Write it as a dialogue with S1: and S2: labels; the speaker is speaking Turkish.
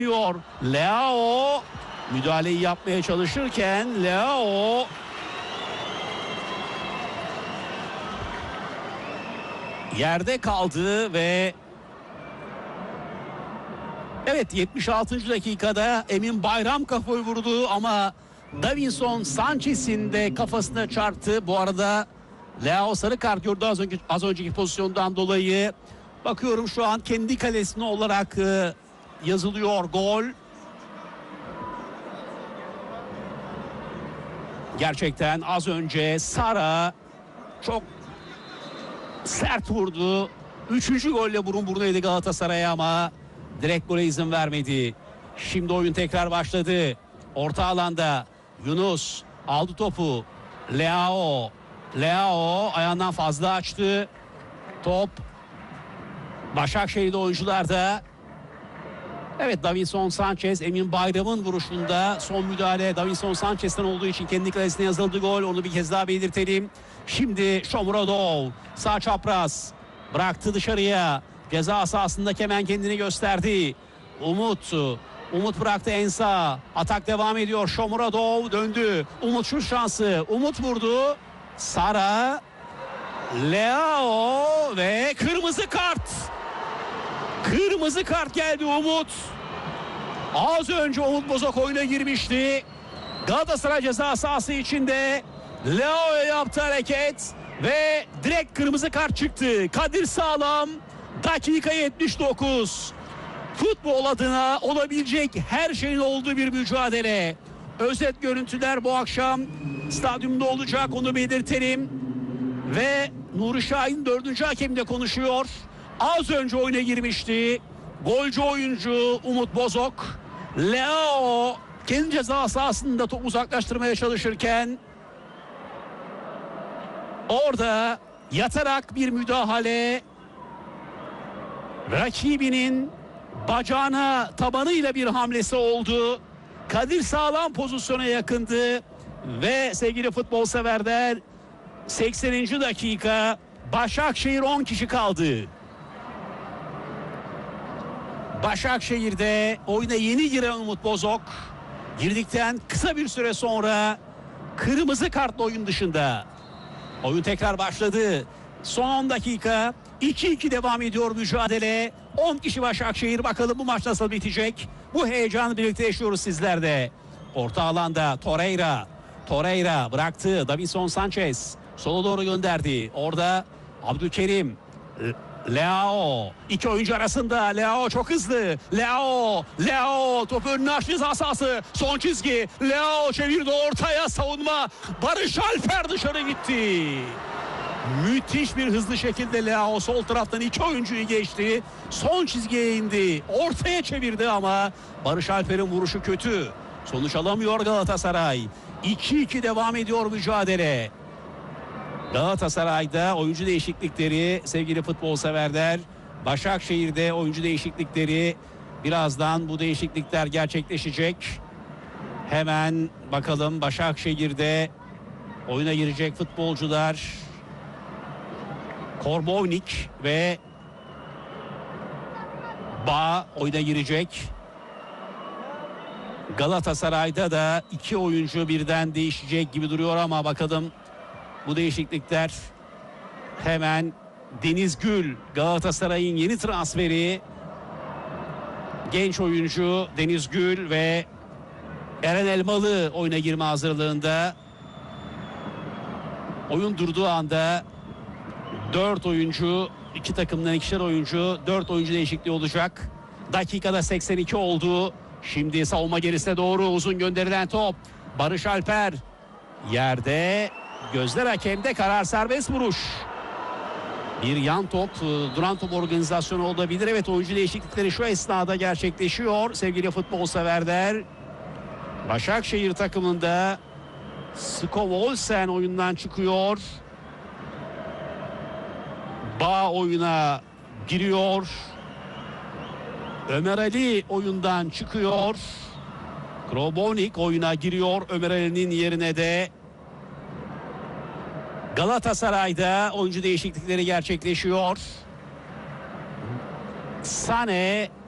S1: Leao müdahaleyi yapmaya çalışırken Leao yerde kaldı ve evet 76. dakikada Emin Bayram kafayı vurdu ama Davinson Sanchez'in de kafasına çarptı. Bu arada Leao sarı kart gördü az önceki pozisyondan dolayı. Bakıyorum şu an kendi kalesine olarak yazılıyor gol. Gerçekten az önce Sara çok sert vurdu. 3. golle burun burnuydu Galatasaray'a ama direkt gole izin vermedi. Şimdi oyun tekrar başladı. Orta alanda Yunus aldı topu. Leao ayağından fazla açtı. Top Başakşehir'de oyuncularda. Evet, Davinson Sanchez, Emin Bayram'ın vuruşunda son müdahale Davinson Sanchez'ten olduğu için kendi kalesine yazıldı gol. Onu bir kez daha belirtelim. Şimdi Shomurodov sağ çapraz bıraktı dışarıya. Ceza sahasında hemen kendini gösterdi. Umut bıraktı en sağ. Atak devam ediyor. Shomurodov döndü. Umut şut şansı. Umut vurdu. Sara, Leao ve kırmızı kart. Kırmızı kart geldi Umut. Az önce Umut Bozok oyuna girmişti. Galatasaray ceza sahası içinde Leao'ya yaptı hareket ve direkt kırmızı kart çıktı. Kadir Sağlam, dakika 79. Futbol adına olabilecek her şeyin olduğu bir mücadele. Özet görüntüler bu akşam stadyumda olacak, onu belirtelim. Ve Nuri Şahin 4. hakemle konuşuyor. Az önce oyuna girmişti. Golcü oyuncu Umut Bozok. Leao kendi ceza sahasında topu uzaklaştırmaya çalışırken orada yatarak bir müdahale, rakibinin bacağına tabanıyla bir hamlesi oldu. Kadir Sağlam pozisyona yakındı ve sevgili futbol severler 80. dakika, Başakşehir 10 kişi kaldı. Başakşehir'de oyuna yeni giren Umut Bozok girdikten kısa bir süre sonra kırmızı kartla oyun dışında. Oyun tekrar başladı. Son 10 dakika 2-2 devam ediyor mücadele. 10 kişi Başakşehir, bakalım bu maç nasıl bitecek? Bu heyecanı birlikte yaşıyoruz sizlerde. Orta alanda Torreira bıraktı. Davinson Sanchez sola doğru gönderdi. Orada Abdülkerim, Leao, iki oyuncu arasında. Leao çok hızlı. Leao topu önüne açtı, ceza sahası. Son çizgi. Leao çevirdi ortaya, savunma. Barış Alper dışarı gitti. Müthiş bir hızlı şekilde Leao sol taraftan iki oyuncuyu geçti. Son çizgiye indi. Ortaya çevirdi ama Barış Alper'in vuruşu kötü. Sonuç alamıyor Galatasaray. 2-2 devam ediyor mücadele. Galatasaray'da oyuncu değişiklikleri sevgili futbol severler. Başakşehir'de oyuncu değişiklikleri, birazdan bu değişiklikler gerçekleşecek. Hemen bakalım Başakşehir'de oyuna girecek futbolcular. Korbovnik ve Bağ oyuna girecek. Galatasaray'da da iki oyuncu birden değişecek gibi duruyor ama bakalım bu değişiklikler. Hemen Deniz Gül, Galatasaray'ın yeni transferi. Genç oyuncu Deniz Gül ve Eren Elmalı oyuna girme hazırlığında. Oyun durduğu anda 4 oyuncu, iki takımdan ikişer oyuncu, 4 oyuncu değişikliği olacak. Dakikada 82 oldu. Şimdi savunma gerisine doğru uzun gönderilen top. Barış Alper yerde, gözler hakemde, karar serbest vuruş. Bir yan top, duran top organizasyonu olabilir. Evet, oyuncu değişiklikleri şu esnada gerçekleşiyor sevgili futbol severler. Başakşehir takımında Skov Olsen oyundan çıkıyor. Bağ oyuna giriyor. Ömer Ali oyundan çıkıyor. Krobovnik oyuna giriyor. Ömer Ali'nin yerine de Galatasaray'da oyuncu değişiklikleri gerçekleşiyor. Sane